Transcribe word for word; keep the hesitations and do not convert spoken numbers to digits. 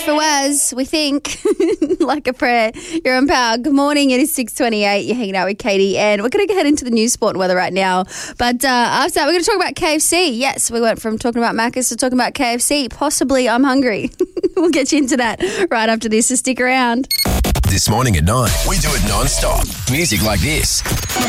for Waz, we think, like a prayer. You're on Power. Good morning. It is six twenty-eight. You're hanging out with Katie, and we're going to head into the news, sport and weather right now. But uh, after that, we're going to talk about K F C. Yes, we went from talking about Macca's to talking about K F C. Possibly I'm hungry. We'll get you into that right after this, so stick around. This morning at nine, we do it non-stop. Music like this.